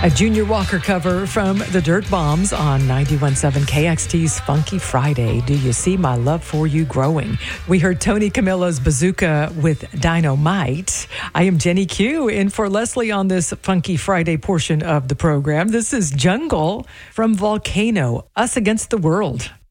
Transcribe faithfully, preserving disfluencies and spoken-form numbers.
A Junior Walker cover from the Dirt Bombs on ninety-one point seven K X T's Funky Friday. Do you see my love for you growing? We heard Tony Camillo's Bazooka with Dynamite. I am Jenny Q in for Leslie on this Funky Friday portion of the program. This is Jungle from Volcano, Us Against the World.